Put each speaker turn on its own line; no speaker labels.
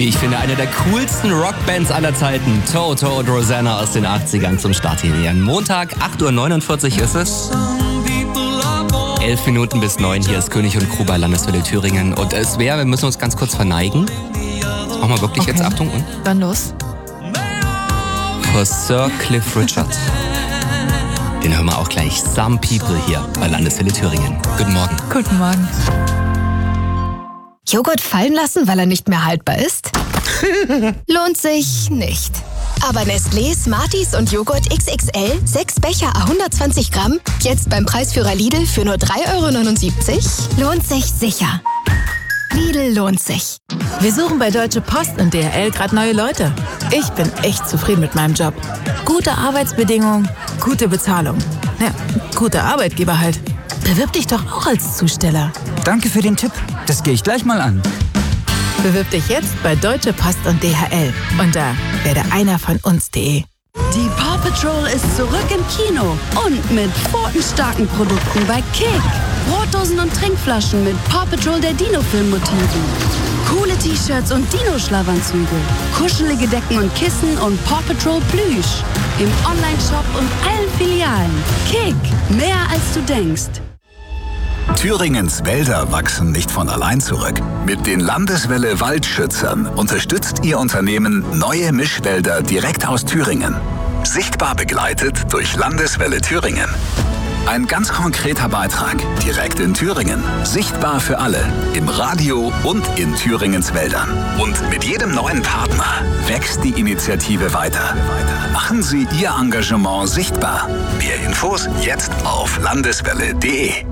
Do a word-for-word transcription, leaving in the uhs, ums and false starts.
Wie ich finde, eine der coolsten Rockbands aller Zeiten. Toto und Rosanna aus den achtzigern zum Start hier. Montag, acht Uhr neunundvierzig ist es. Elf Minuten bis neun. Hier ist König und Crew bei Landeswelle Thüringen. Und es wäre, wir müssen uns ganz kurz verneigen. Machen wir wirklich okay. Jetzt, Achtung. Und?
Dann los.
Für Sir Cliff Richard. Den hören wir auch gleich. Some People hier bei Landeswelle Thüringen. Guten Morgen.
Guten Morgen.
Joghurt fallen lassen, weil er nicht mehr haltbar ist? Lohnt sich nicht. Aber Nestlé, Smarties und Joghurt X X L, sechs Becher à hundertzwanzig Gramm, jetzt beim Preisführer Lidl für nur drei Euro neunundsiebzig? Lohnt sich sicher. Lidl lohnt sich.
Wir suchen bei Deutsche Post und D H L gerade neue Leute. Ich bin echt zufrieden mit meinem Job. Gute Arbeitsbedingungen, gute Bezahlung. Ja, guter Arbeitgeber halt. Bewirb dich doch auch als Zusteller.
Danke für den Tipp. Das gehe ich gleich mal an.
Bewirb dich jetzt bei Deutsche Post und D H L unter werde einer von uns punkt de.
Die Paw Patrol ist zurück im Kino und mit pfotenstarken Produkten bei Kick. Brotdosen und Trinkflaschen mit Paw Patrol der Dino-Film-Motiven. Coole T-Shirts und Dino-Schlafanzüge. Kuschelige Decken und Kissen und Paw Patrol Plüsch. Im Online-Shop und allen Filialen. Kick, mehr als du denkst.
Thüringens Wälder wachsen nicht von allein zurück. Mit den Landeswelle Waldschützern unterstützt Ihr Unternehmen neue Mischwälder direkt aus Thüringen. Sichtbar begleitet durch Landeswelle Thüringen. Ein ganz konkreter Beitrag direkt in Thüringen. Sichtbar für alle. Im Radio und in Thüringens Wäldern. Und mit jedem neuen Partner wächst die Initiative weiter. Machen Sie Ihr Engagement sichtbar. Mehr Infos jetzt auf landeswelle punkt de.